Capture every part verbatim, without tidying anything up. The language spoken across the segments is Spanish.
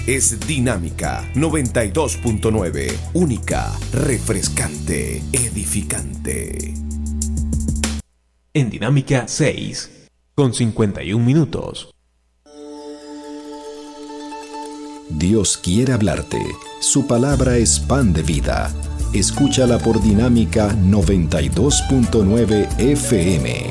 es Dinámica noventa y dos punto nueve. Única, refrescante, edificante. En Dinámica seis, con cincuenta y un minutos. Dios quiere hablarte. Su palabra es pan de vida. Escúchala por Dinámica noventa y dos punto nueve F M.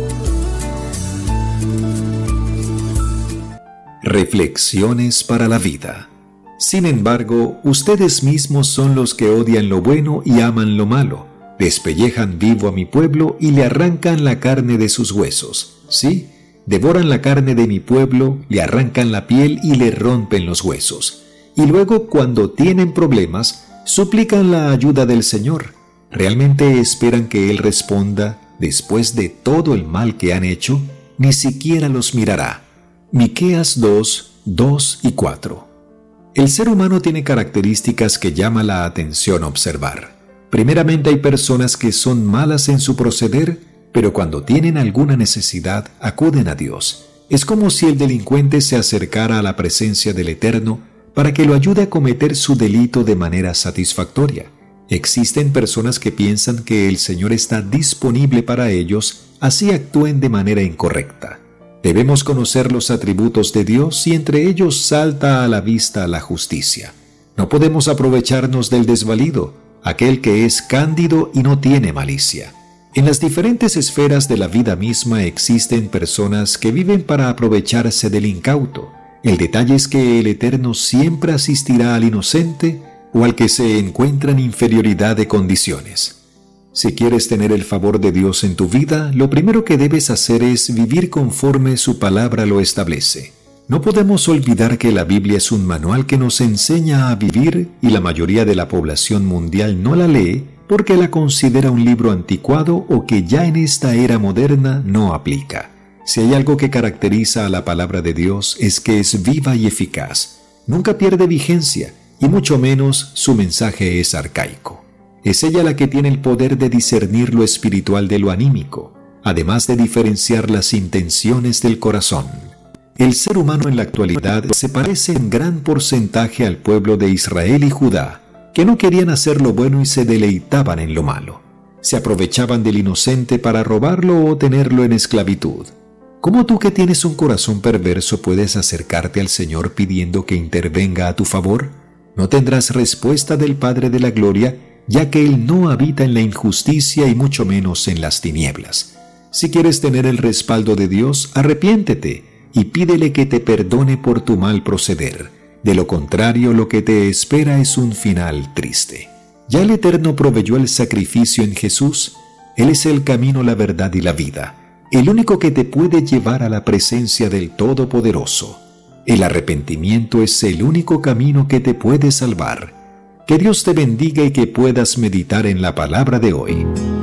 Reflexiones para la vida. Sin embargo, ustedes mismos son los que odian lo bueno y aman lo malo. Despellejan vivo a mi pueblo y le arrancan la carne de sus huesos. Sí, devoran la carne de mi pueblo, le arrancan la piel y le rompen los huesos. Y luego, cuando tienen problemas, suplican la ayuda del Señor. ¿Realmente esperan que Él responda después de todo el mal que han hecho? Ni siquiera los mirará. Miqueas dos, dos y cuatro. El ser humano tiene características que llama la atención observar. Primeramente, hay personas que son malas en su proceder, pero cuando tienen alguna necesidad, acuden a Dios. Es como si el delincuente se acercara a la presencia del Eterno para que lo ayude a cometer su delito de manera satisfactoria. Existen personas que piensan que el Señor está disponible para ellos, así actúen de manera incorrecta. Debemos conocer los atributos de Dios y entre ellos salta a la vista la justicia. No podemos aprovecharnos del desvalido, aquel que es cándido y no tiene malicia. En las diferentes esferas de la vida misma existen personas que viven para aprovecharse del incauto. El detalle es que el Eterno siempre asistirá al inocente o al que se encuentra en inferioridad de condiciones. Si quieres tener el favor de Dios en tu vida, lo primero que debes hacer es vivir conforme su palabra lo establece. No podemos olvidar que la Biblia es un manual que nos enseña a vivir y la mayoría de la población mundial no la lee porque la considera un libro anticuado o que ya en esta era moderna no aplica. Si hay algo que caracteriza a la palabra de Dios es que es viva y eficaz. Nunca pierde vigencia y mucho menos su mensaje es arcaico. Es ella la que tiene el poder de discernir lo espiritual de lo anímico, además de diferenciar las intenciones del corazón. El ser humano en la actualidad se parece en gran porcentaje al pueblo de Israel y Judá, que no querían hacer lo bueno y se deleitaban en lo malo. Se aprovechaban del inocente para robarlo o tenerlo en esclavitud. ¿Cómo tú que tienes un corazón perverso puedes acercarte al Señor pidiendo que intervenga a tu favor? No tendrás respuesta del Padre de la Gloria, ya que Él no habita en la injusticia y mucho menos en las tinieblas. Si quieres tener el respaldo de Dios, arrepiéntete y pídele que te perdone por tu mal proceder. De lo contrario, lo que te espera es un final triste. Ya el Eterno proveyó el sacrificio en Jesús. Él es el camino, la verdad y la vida, el único que te puede llevar a la presencia del Todopoderoso. El arrepentimiento es el único camino que te puede salvar. Que Dios te bendiga y que puedas meditar en la palabra de hoy.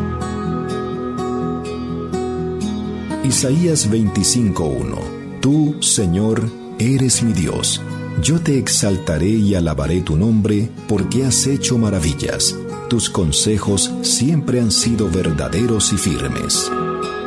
Isaías veinticinco uno. Tú, Señor, eres mi Dios. Yo te exaltaré y alabaré tu nombre, porque has hecho maravillas. Tus consejos siempre han sido verdaderos y firmes.